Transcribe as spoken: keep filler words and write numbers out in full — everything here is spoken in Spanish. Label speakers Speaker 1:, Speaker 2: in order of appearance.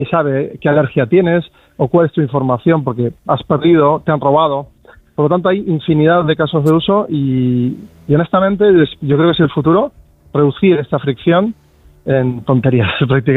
Speaker 1: sabe qué alergia tienes o cuál es tu información porque has perdido, te han robado. Por lo tanto, hay infinidad de casos de uso y, y honestamente yo creo que es el futuro, reducir esta fricción en tonterías prácticamente.